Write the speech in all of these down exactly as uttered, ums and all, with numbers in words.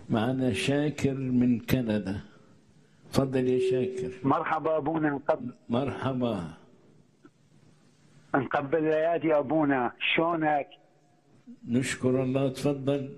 معنا شاكر من كندا. تفضل يا شاكر. مرحبا ابونا. نقبل مرحبا. نقبل الايادي يا ابونا، شلونك؟ نشكر الله. تفضل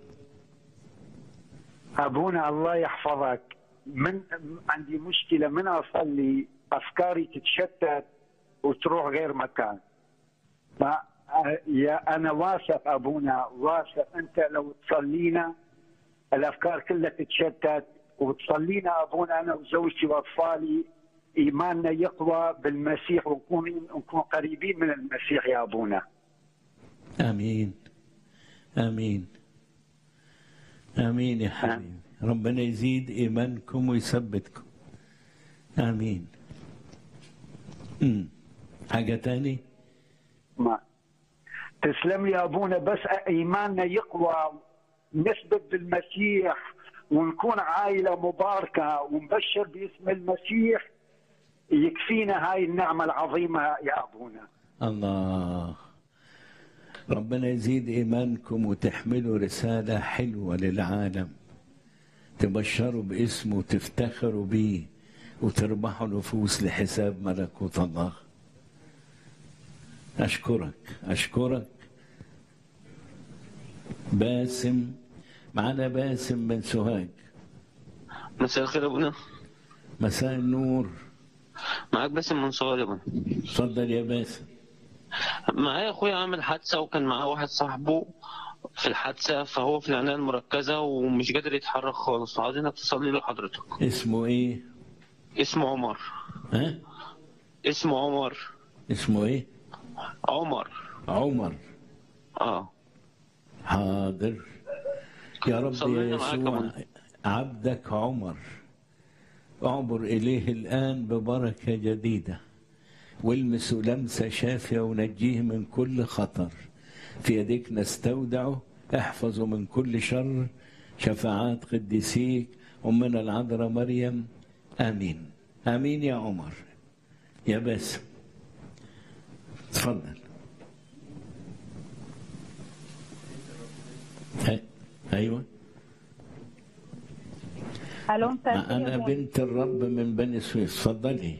ابونا الله يحفظك. من عندي مشكله، من اصلي افكاري تتشتت وتروح غير مكان. ف يا انا واثق ابونا، واثق انت لو تصلينا الافكار كلها تتشتت وتصلينا ابونا انا وزوجتي واطفالي ايماننا يقوى بالمسيح ونكون نكون قريبين من المسيح يا ابونا. امين امين امين يا حبيبي. ربنا يزيد ايمانكم ويثبتكم. امين. امم حاجه تاني؟ ما تسلم لي يا ابونا، بس ايماننا يقوى، نثبت بالمسيح ونكون عائله مباركه ونبشر باسم المسيح، يكفينا هاي النعمه العظيمه يا ابونا. الله. ربنا يزيد ايمانكم وتحملوا رساله حلوه للعالم، تبشروا باسمه وتفتخروا بيه وتربحوا نفوس لحساب ملكوت الله. اشكرك اشكرك. باسم معنا، باسم من سوهاج. مساء الخير يا ابونا. مساء النور. معاك باسم من صغير يا ابونا. اتفضل يا باسم. معايا اخويا عامل حادثه وكان معاه واحد صاحبه في الحادثه، فهو في العنايه المركزه ومش قادر يتحرك خالص، وعايزينك تصلي له حضرتك. اسمه ايه؟ اسمه عمر. ها؟ اسمه عمر. اسمه ايه؟ عمر. عمر. اه حاضر. يا رب يا يسوع، عبدك عمر اعبر إليه الآن ببركة جديدة، والمسه لمسة شافية ونجيه من كل خطر. في يديك نستودعه، احفظه من كل شر. شفاعات قديسيك أمنا العذراء مريم. آمين آمين يا عمر. يا باسم تفضل. أيوة. الو مساء. أنا بنت الرب من بني سويف. تفضلي.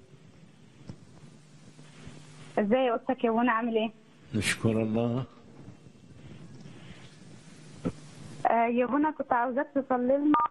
ازاي قلتك يا ابونا؟ عامل ايه؟ نشكر الله. آه يا ابونا كنت عاوزاك تصلي لنا